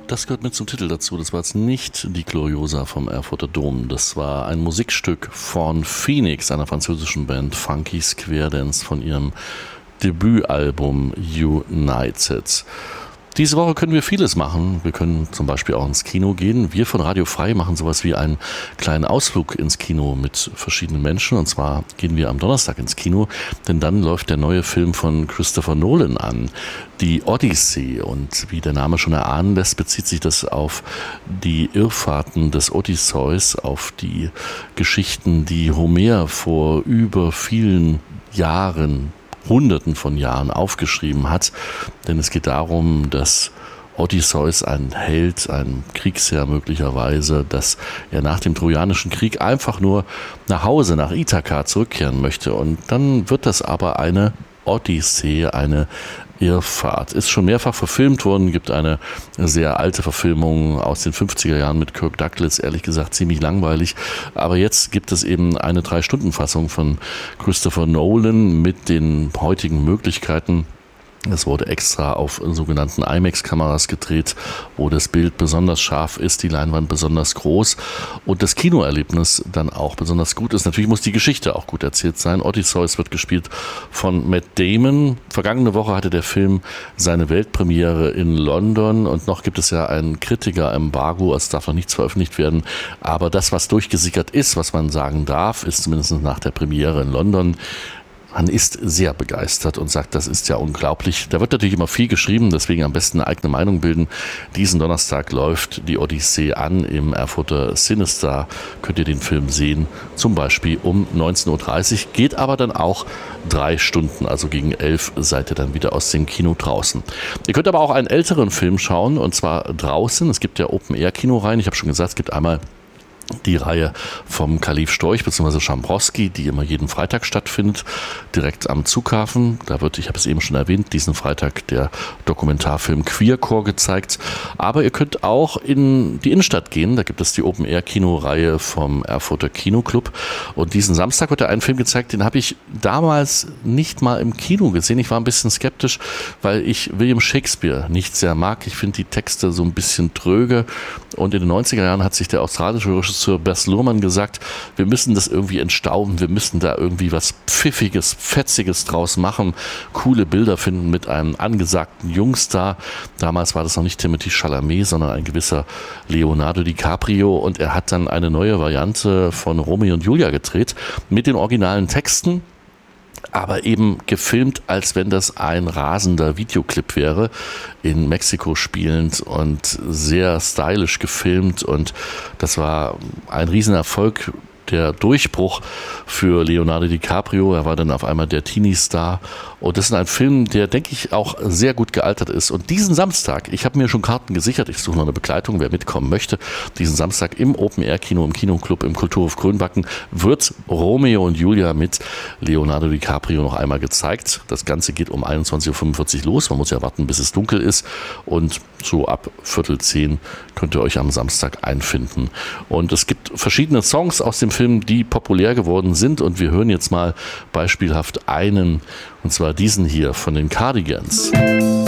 Das gehört mit zum Titel dazu. Das war jetzt nicht die Gloriosa vom Erfurter Dom. Das war ein Musikstück von Phoenix, einer französischen Band, Funky Square Dance, von ihrem Debütalbum United. Diese Woche können wir vieles machen. Wir können zum Beispiel auch ins Kino gehen. Wir von Radio Frei machen sowas wie einen kleinen Ausflug ins Kino mit verschiedenen Menschen. Und zwar gehen wir am Donnerstag ins Kino, denn dann läuft der neue Film von Christopher Nolan an, die Odyssee. Und wie der Name schon erahnen lässt, bezieht sich das auf die Irrfahrten des Odysseus, auf die Geschichten, die Homer vor über vielen Jahren, Hunderten von Jahren aufgeschrieben hat. Denn es geht darum, dass Odysseus, ein Held, ein Kriegsherr möglicherweise, dass er nach dem Trojanischen Krieg einfach nur nach Hause, nach Ithaka zurückkehren möchte. Und dann wird das aber eine Odyssee, eine Irrfahrt. Ist schon mehrfach verfilmt worden, gibt eine sehr alte Verfilmung aus den 50er Jahren mit Kirk Douglas, ehrlich gesagt ziemlich langweilig. Aber jetzt gibt es eben eine 3-Stunden-Fassung von Christopher Nolan mit den heutigen Möglichkeiten. Es wurde extra auf sogenannten IMAX-Kameras gedreht, wo das Bild besonders scharf ist, die Leinwand besonders groß und das Kinoerlebnis dann auch besonders gut ist. Natürlich muss die Geschichte auch gut erzählt sein. Odysseus wird gespielt von Matt Damon. Vergangene Woche hatte der Film seine Weltpremiere in London und noch gibt es ja ein Kritiker-Embargo, es darf noch nichts veröffentlicht werden. Aber das, was durchgesickert ist, was man sagen darf, ist zumindest nach der Premiere in London, man ist sehr begeistert und sagt, das ist ja unglaublich. Da wird natürlich immer viel geschrieben, deswegen am besten eine eigene Meinung bilden. Diesen Donnerstag läuft die Odyssee an im Erfurter Sinister. Könnt ihr den Film sehen, zum Beispiel um 19.30 Uhr. Geht aber dann auch 3 Stunden, also gegen 11 seid ihr dann wieder aus dem Kino draußen. Ihr könnt aber auch einen älteren Film schauen, und zwar draußen. Es gibt ja Open-Air-Kino-Reihen. Ich habe schon gesagt, es gibt einmal die Reihe vom Kalif Storch bzw. Schambrowski, die immer jeden Freitag stattfindet, direkt am Zughafen. Da wird, ich habe es eben schon erwähnt, diesen Freitag der Dokumentarfilm Queercore gezeigt. Aber ihr könnt auch in die Innenstadt gehen. Da gibt es die Open-Air-Kino-Reihe vom Erfurter Kinoclub. Und diesen Samstag wird ein Film gezeigt, den habe ich damals nicht mal im Kino gesehen. Ich war ein bisschen skeptisch, weil ich William Shakespeare nicht sehr mag. Ich finde die Texte so ein bisschen tröge. Und in den 90er Jahren hat sich der australische Regisseur Baz Luhrmann gesagt, wir müssen das irgendwie entstauben, wir müssen da irgendwie was Pfiffiges, Fetziges draus machen, coole Bilder finden mit einem angesagten Jungstar. Damals war das noch nicht Timothée Chalamet, sondern ein gewisser Leonardo DiCaprio, und er hat dann eine neue Variante von Romeo und Julia gedreht mit den originalen Texten, aber eben gefilmt, als wenn das ein rasender Videoclip wäre, in Mexiko spielend und sehr stylisch gefilmt, und das war ein Riesenerfolg. Der Durchbruch für Leonardo DiCaprio, er war dann auf einmal der Teenie-Star, und das ist ein Film, der, denke ich, auch sehr gut gealtert ist. Und diesen Samstag, ich habe mir schon Karten gesichert, ich suche noch eine Begleitung, wer mitkommen möchte, diesen Samstag im Open-Air-Kino, im Kinoclub, im Kulturhof Grünbacken, wird Romeo und Julia mit Leonardo DiCaprio noch einmal gezeigt. Das Ganze geht um 21.45 Uhr los, man muss ja warten, bis es dunkel ist, und so ab 9:45 könnt ihr euch am Samstag einfinden. Und es gibt verschiedene Songs aus dem Film, die populär geworden sind, und wir hören jetzt mal beispielhaft einen, und zwar diesen hier von den Cardigans.